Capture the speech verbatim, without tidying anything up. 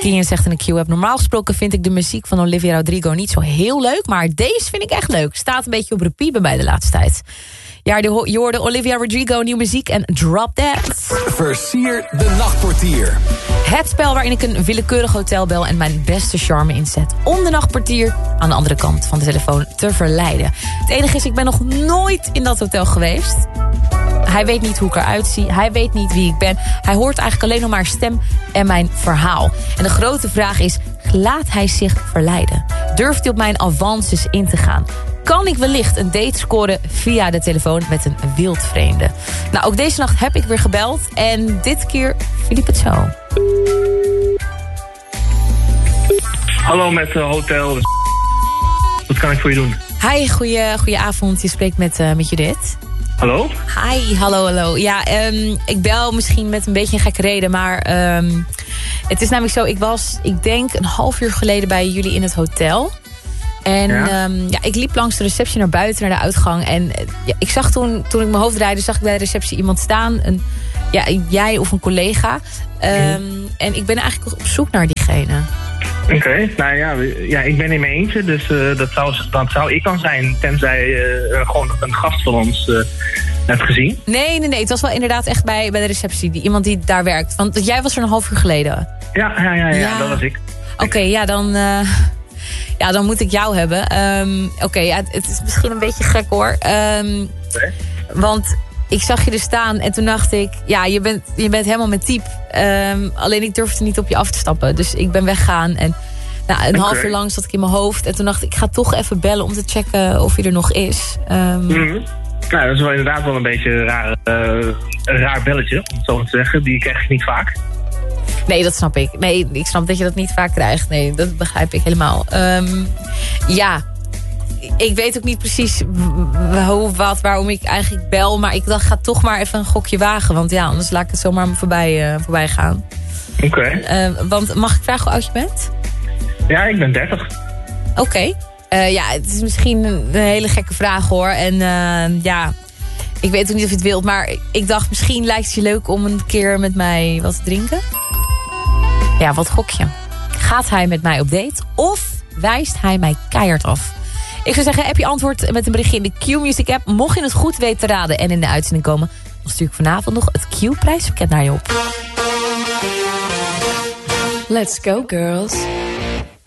Kian zegt in een Q-app... normaal gesproken vind ik de muziek van Olivia Rodrigo niet zo heel leuk... maar deze vind ik echt leuk. Staat een beetje op repeat bij mij de laatste tijd. Ja, je hoorde Olivia Rodrigo, nieuwe muziek en Drop That. Versier de nachtportier. Het spel waarin ik een willekeurig hotel bel... en mijn beste charme inzet om de nachtportier... aan de andere kant van de telefoon te verleiden. Het enige is, ik ben nog nooit in dat hotel geweest... Hij weet niet hoe ik eruit zie. Hij weet niet wie ik ben. Hij hoort eigenlijk alleen nog maar stem en mijn verhaal. En de grote vraag is, laat hij zich verleiden? Durft hij op mijn avances in te gaan? Kan ik wellicht een date scoren via de telefoon met een wildvreemde? Nou, ook deze nacht heb ik weer gebeld. En dit keer verliep het zo. Hallo met uh, Hotel. Wat kan ik voor je doen? Hi, goeie, goeie avond. Je spreekt met, uh, met Judith. Hallo? Hi, hallo, hallo. Ja, um, ik bel misschien met een beetje een gekke reden, maar um, het is namelijk zo, ik was, ik denk een half uur geleden bij jullie in het hotel. En ja? Um, ja, ik liep langs de receptie naar buiten, naar de uitgang. En ja, ik zag toen, toen ik mijn hoofd draaide, zag ik bij de receptie iemand staan. Een, ja, jij of een collega. Um, mm. En ik ben eigenlijk op zoek naar diegene. Oké, okay, nou ja, ja, ik ben in mijn eentje, dus uh, dat, zou, dat zou ik dan zijn, tenzij uh, gewoon een gast van ons uh, hebt gezien. Nee, nee, nee, het was wel inderdaad echt bij, bij de receptie, die, iemand die daar werkt. Want jij was er een half uur geleden. Ja, ja, ja, ja, ja. Dat was ik. Oké, okay, ja, dan, uh, ja, dan moet ik jou hebben. Um, Oké, okay, ja, het is misschien een beetje gek hoor. Um, okay. Want ik zag je er staan en toen dacht ik... ja, je bent, je bent helemaal mijn type. Um, alleen ik durfde niet op je af te stappen. Dus ik ben weggegaan. En nou, een okay. half uur lang zat ik in mijn hoofd. En toen dacht ik, ik ga toch even bellen om te checken of hij er nog is. Um, mm-hmm. Nou, dat is wel inderdaad wel een beetje een raar, uh, een raar belletje, om het zo te zeggen. Die krijg ik niet vaak. Nee, dat snap ik. Nee, ik snap dat je dat niet vaak krijgt. Nee, dat begrijp ik helemaal. Um, ja... Ik weet ook niet precies hoe, wat, waarom ik eigenlijk bel. Maar ik dacht, ga toch maar even een gokje wagen. Want ja, anders laat ik het zomaar voorbij, uh, voorbij gaan. Oké. Okay. Uh, want mag ik vragen hoe oud je bent? Ja, ik ben dertig. Oké. Okay. Uh, ja, het is misschien een hele gekke vraag hoor. En uh, ja, ik weet ook niet of je het wilt. Maar ik dacht, misschien lijkt het je leuk om een keer met mij wat te drinken. Ja, wat gok je? Gaat hij met mij op date? Of wijst hij mij keihard af? Ik zou zeggen, heb je antwoord met een berichtje in de Q-Music app. Mocht je het goed weten te raden en in de uitzending komen... dan stuur ik vanavond nog het Q-prijspakket naar je op. Let's go, girls.